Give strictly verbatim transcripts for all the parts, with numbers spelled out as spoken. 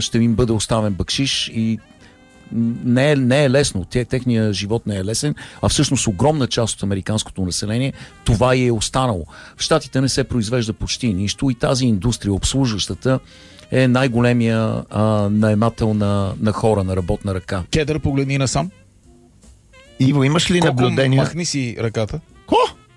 ще им бъде оставен бакшиш и не е, не е лесно. Техният живот не е лесен, а всъщност огромна част от американското население това и е останало. В Щатите не се произвежда почти нищо и тази индустрия, обслужващата, е най-големия а, наемател на, на хора, на работна ръка. Кедър, погледни насам. Иво, имаш ли Колко наблюдения? махни си ръката. Ко?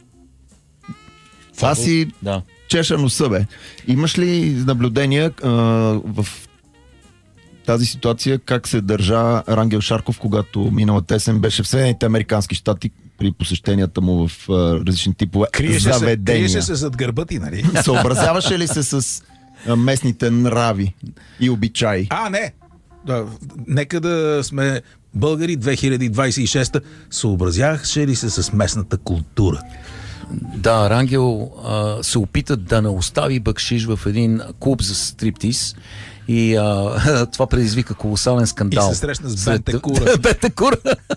Това си да. чеша носа, бе. Имаш ли наблюдения а, в тази ситуация, как се държа Рангел Шарков, когато миналата есен беше в Съединените американски щати при посещенията му в а, различни типове криеше заведения? Се, криеше се зад гърба ти, нали? Съобразяваше ли се с а, местните нрави и обичаи? А, не! Да, нека да сме българи две хиляди двадесет и шеста. Съобразяваше ли се с местната култура? Да, Рангел а, се опита да не остави бакшиш в един клуб за стриптиз и а, това предизвика колосален скандал. И се срещна с Бентекура. Бентекура!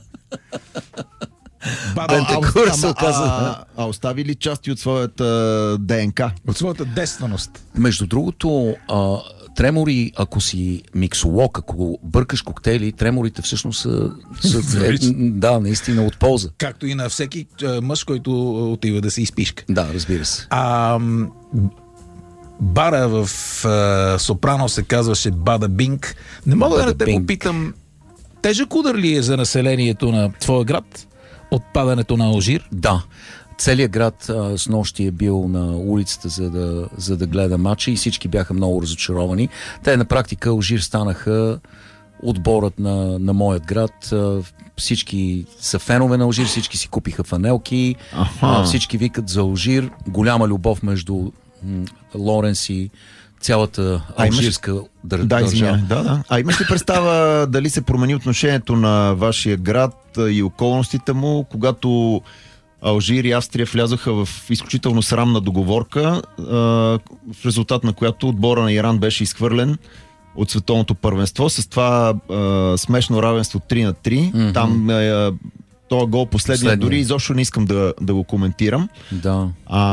Бентекура се оказа. А, а остави ли части от своята ДНК? От своята девственост. Между другото, а, тремори, ако си миксолог, ако бъркаш коктейли, треморите всъщност са, са е, да, наистина от полза. Както и на всеки а, мъж, който отива да се изпишка. Да, разбира се. А, бара в а, Сопрано се казваше Бада Бинг. Не мога Бада да те Бинг. попитам, тежък удар ли е за населението на твоя град отпадането на Алжир? Да. Целият град а, с нощи е бил на улицата, за да, за да гледа матча и всички бяха много разочаровани. Те на практика Алжир станаха отборът на, на моят град. А, всички са фенове на Алжир, всички си купиха фанелки, а, всички викат за Алжир. Голяма любов между м, Лоренс и цялата алжирска имаш... дър... да, държава. Да, да. А имаш ли представа дали се промени отношението на вашия град и околностите му, когато Алжир и Австрия влязоха в изключително срамна договорка, в резултат на която отбора на Иран беше изхвърлен от световното първенство с това а, смешно равенство три на три. Mm-hmm. Там а, този гол последния, последния. Дори изобщо не искам да, да го коментирам. Да.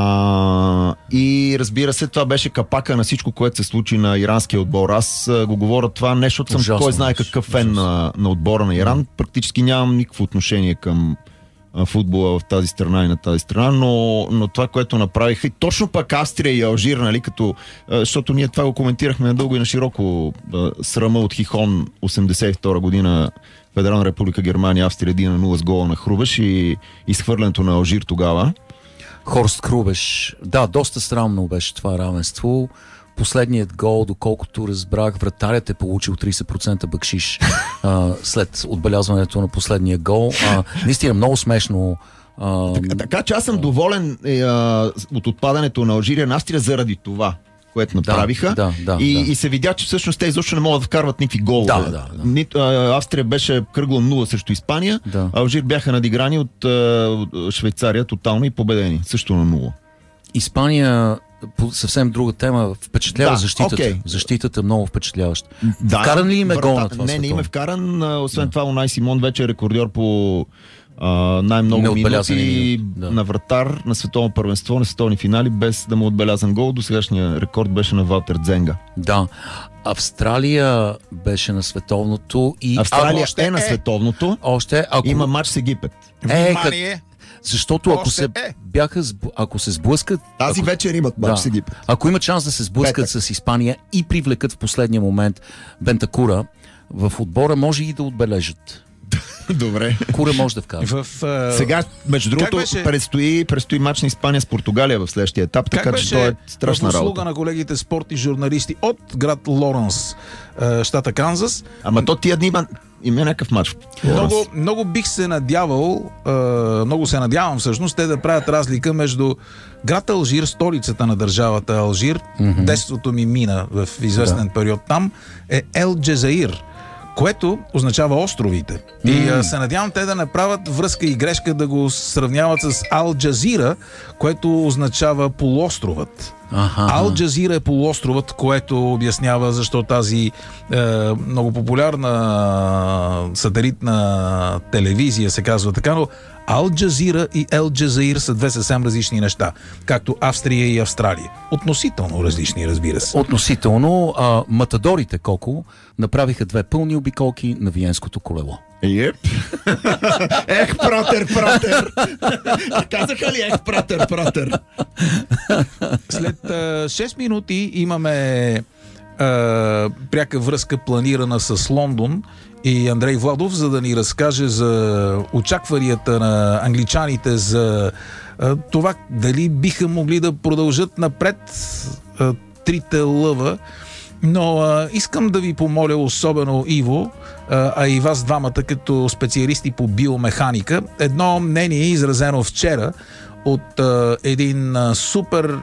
А, и разбира се, това беше капака на всичко, което се случи на иранския отбор. Аз а, го говоря това не, защото съм ужасно, кой знае какъв фен на, на отбора на Иран. Практически нямам никакво отношение към футбола в тази страна и на тази страна, но, но това, което направиха и точно пък Австрия и Алжир, нали, като, защото ние това го коментирахме надълго и на широко, срама от Хихон осемдесет и втора година, Федерална република Германия, Австрия един на нула с гола на Хрубеш и изхвърлянето на Алжир тогава. Хорст Хрубеш. Да, доста срамно беше това равенство. Последният гол, доколкото разбрах, вратарят е получил тридесет процента бакшиш а, след отбелязването на последния гол. А, наистина много смешно. А, така, така че аз съм доволен е, а, от отпадането на Алжирия на Австрия заради това, което направиха. Да, да, и, да. и се видя, че всъщност те изобщо не могат да вкарват никакви голове. Да, да, да. Австрия беше кръгла нула срещу Испания, да. Алжир бяха надиграни от а, Швейцария тотално и победени. Също на нула. Испания, по съвсем друга тема, впечатлява да, защитата. Okay. Защитата много впечатляваща. Да, вкаран ли им е гол на това? Не, не им е вкаран. Освен да. това, Унай Симон вече е рекордьор по а, най-много минути да. на вратар на световно първенство, на световни финали, без да му отбелязан гол. До сегашния рекорд беше на Валтер Дзенга. Да. Австралия беше на световното и... Австралия е, е на световното. Още, ако... Има матч с Египет. Е, как... Защото ако се е. бяха, ако се сблъскат... Тази ако... вечер имат матч да. с Египет. Ако има шанс да се сблъскат Петък. с Испания и привлекат в последния момент Бентакура, в отбора може и да отбележат. Добре. Кура може да вкара. В, uh... Сега, между другото, беше... предстои, предстои матч на Испания с Португалия в следващия етап, как така че това е страшна в услуга работа. на колегите спортни журналисти от град Лоренс, щата Канзас. Ама то тия дни има, има някакъв матч. Много, много бих се надявал, много се надявам всъщност, те да правят разлика между град Алжир, столицата на държавата Алжир, mm-hmm. детството ми мина в известен да. период там, е Ел Джезаир, което означава островите. Mm. И а, се надявам те да направят връзка и грешка да го сравняват с Ал Джазира, което означава полуостровът. Аха. Ал Джазира е полуостровът, което обяснява защо тази е, много популярна сателитна телевизия се казва така, но Ал Джазира и Ел Джазаир са две съвсем различни неща, както Австрия и Австралия. Относително различни, разбира се. Относително, а, матадорите Коко направиха две пълни обиколки на Виенското колело. Еп. Ех, пратер, пратер. Казаха ли ех, пратер, пратер? След а, шест минути имаме а, пряка връзка планирана с Лондон и Андрей Владов, за да ни разкаже за очакванията на англичаните за а, това дали биха могли да продължат напред а, трите лъва. Но а, искам да ви помоля, особено Иво, а, а и вас двамата като специалисти по биомеханика, едно мнение изразено вчера от а, един а, супер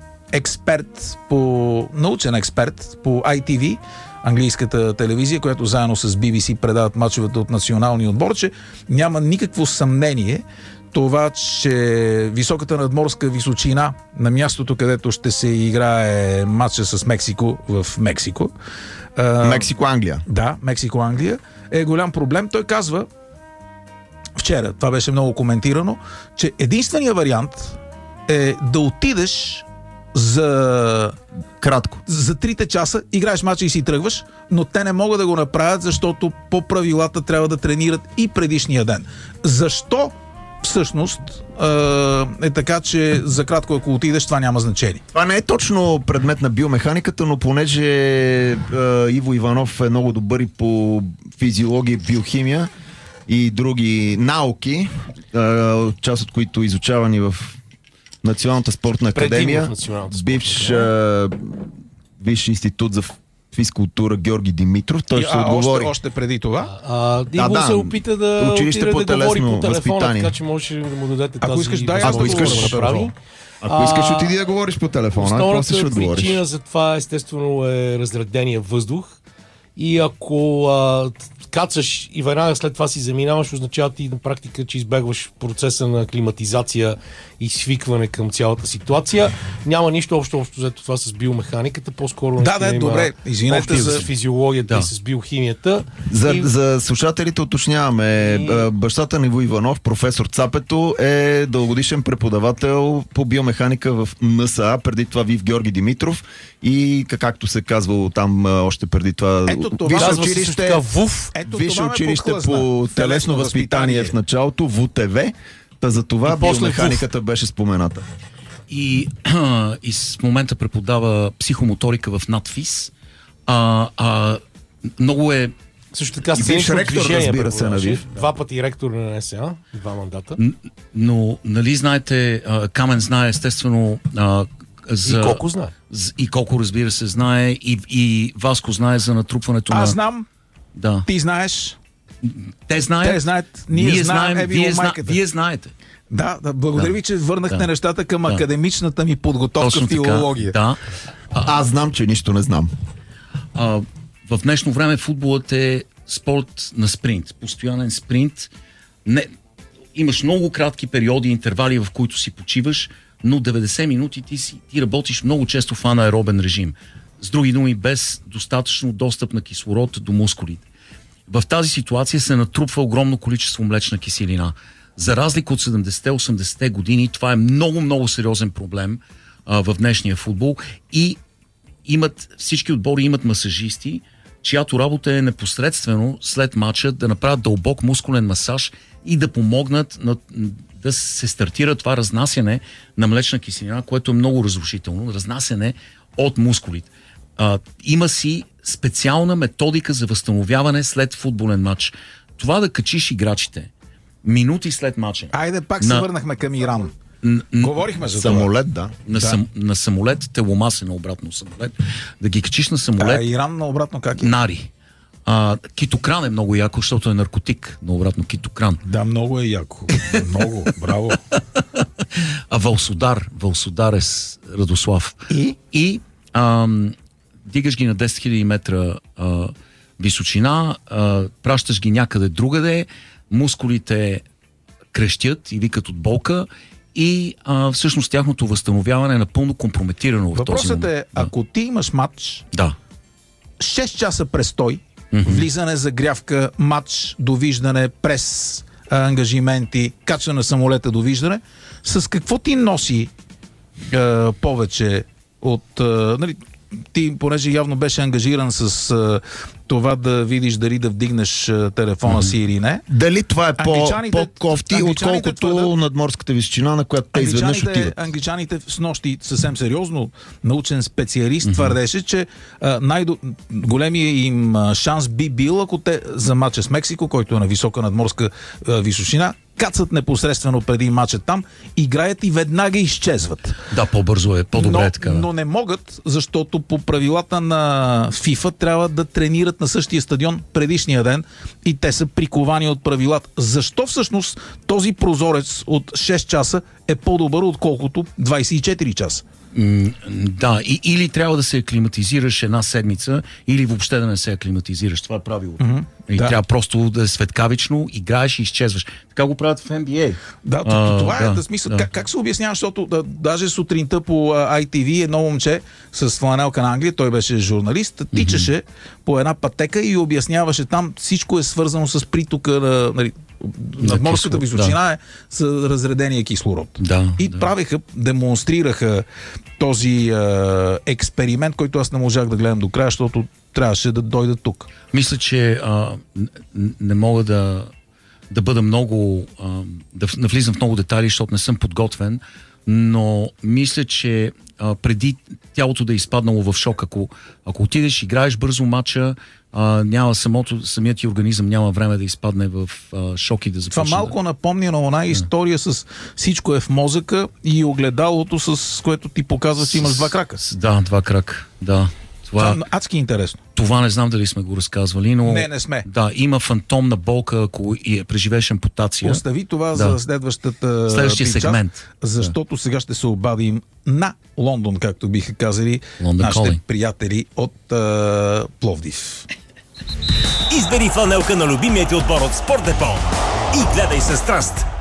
експерт по научен експерт по Ай Ти Ви, английската телевизия, която заедно с Би Би Си предават мачовете от националния отбор, че няма никакво съмнение това, че високата надморска височина на мястото, където ще се играе матча с Мексико в Мексико. Мексико-Англия. Да, Мексико-Англия е голям проблем. Той казва вчера, това беше много коментирано, че единственият вариант е да отидеш за кратко. За трите часа играеш мача и си тръгваш, но те не могат да го направят, защото по правилата трябва да тренират и предишния ден. Защо всъщност е така, че за кратко ако отидеш, това няма значение? Това не е точно предмет на биомеханиката, но понеже е, Иво Иванов е много добър и по физиология, биохимия и други науки, е, част от които изучавани в Националната спортна академия, бивш е, Висш институт за физкултура Георги Димитров. Той и, ще а, отговори. Още, още преди това. А, Иво да, се опита да училище по да говори по телефона, възпитание. така че можеш да му дадете ако тази искаш, дай, ако искаш, да направи. Ако искаш, отиди да говориш по телефона. Основната причина за това естествено е разредения въздух. И ако а, кацаш и веднага след това си заминаваш, означава ти на практика, че избегваш процеса на климатизация и свикване към цялата ситуация. Няма нищо общо общо за това с биомеханиката, по-скоро да, да, добре, извинете за физиологията да. и с биохимията. За, и... за слушателите уточняваме. И... Бащата на Иво Иванов, професор Цапето, е дългогодишен преподавател по биомеханика в Н С А, преди това Вив Георги Димитров и както се казвало там още преди това. Ето това висше училище, ВУФ. Висше училище по телесно възпитание в началото, В У Т В. Та за това биомеханиката беше спомената. И, и с момента преподава психомоторика в НАТФИЗ. А, а, много е... Също така сценично движение, разбира се, на ВИВ. Два пъти ректор на Н С А, два мандата. Но, нали знаете, Камен знае естествено за... И колко знае. И колко, разбира се, знае. И, и Васко знае за натрупването Аз на... Аз знам. Да. Ти знаеш. Те знаят. Те знаят. Ние, ние знаем. знаем. Е, вие, зна... вие знаете. Да, да, благодаря да. ви, че върнахте да. нещата към да. академичната ми подготовка точно в филология. Да. А, Аз знам, че нищо не знам. А, в днешно време футболът е спорт на спринт. Постоянен спринт. Не, имаш много кратки периоди, интервали, в които си почиваш, но деветдесет минути ти, си, ти работиш много често в анаеробен режим. С други думи, без достатъчно достъп на кислород до мускулите. В тази ситуация се натрупва огромно количество млечна киселина. За разлика от седемдесетте-осемдесетте години, това е много-много сериозен проблем а, в днешния футбол и имат, всички отбори имат масажисти, чиято работа е непосредствено след матча да направят дълбок мускулен масаж и да помогнат на, да се стартира това разнасяне на млечна киселина, което е много разрушително, разнасяне от мускулите. А, има си специална методика за възстановяване след футболен матч. Това да качиш играчите минути след матча. Айде, пак на... се върнахме към Иран. Н- Говорихме за самолет, да. На, да. Сам, на самолет, теломаса на обратно самолет. Да ги качиш на самолет. А Иран на обратно как е? Нари. А, китокран е много яко, защото е наркотик. На обратно китокран. Да, много е яко. Много, браво. А Вълсодар, Вълсодар е с Радослав. И? И ам, дигаш ги на десет хиляди метра а, височина, а, пращаш ги някъде другаде, мускулите крещят и викат от болка и а, всъщност тяхното възстановяване е напълно компрометирано в Въпросът този момент. е, ако ти имаш матч, да. шест часа престой, Mm-hmm. влизане, загрявка, матч, довиждане, прес, ангажименти, качване на самолета, довиждане, с какво ти носи е, повече от... Е, нали, ти, понеже явно беше ангажиран с е, това да видиш дали да вдигнеш е, телефона mm-hmm. си или не. Дали това е по, по-кофти, англичаните, отколкото да, надморската височина, на която те изведнъж отиват? Англичаните с нощи съвсем сериозно, научен специалист, mm-hmm. твърдеше, че най-големият им шанс би бил, ако те за мача с Мексико, който е на висока надморска а, височина, кацат непосредствено преди мача там, играят и веднага изчезват. Да, по-бързо е, по-добре но, е така. Да. Но не могат, защото по правилата на FIFA трябва да тренират на същия стадион предишния ден и те са приковани от правилата. Защо всъщност този прозорец от шест часа е по-добър, отколкото двайсет и четири часа? М, да, и, или трябва да се аклиматизираш една седмица, или въобще да не се аклиматизираш. Това е правилото. Mm-hmm. И да. трябва просто да е светкавично, играеш и изчезваш. Така го правят в Н Б А. Да, а, това е да, да смисъл. Да. Как, как се обяснява, защото да, даже сутринта по Ай Ти Ви едно момче с фланелка на Англия, той беше журналист, тичаше mm-hmm. по една пътека и обясняваше там, всичко е свързано с притока на... Нали, надморската височина да. Е с разредения кислород. Да, и да. правиха, демонстрираха този е, експеримент, който аз не можах да гледам до края, защото трябваше да дойда тук. Мисля, че а, не мога да, да бъда много, а, да навлизам в много детайли, защото не съм подготвен, но мисля, че а, преди тялото да е изпаднало в шок, ако, ако отидеш, играеш бързо матча, а, няма самото, самият ти организъм няма време да изпадне в а, шок и да започне. Това малко да... напомня на една история с всичко е в мозъка и огледалото, с което ти показва, че имаш два крака. С, да, два крака, да. Това, това адски интересно. Това не знам дали сме го разказвали, но... Не, не сме. Да, има фантомна болка, ако и преживееш ампутация. Остави това да. За следващата Следващия сегмент. Защото да. Сега ще се обадим на Лондон, както биха казали London нашите Calling. Приятели от uh, Пловдив. Избери фланелка на любимия ти отбор от Спорт Депо и гледай със страст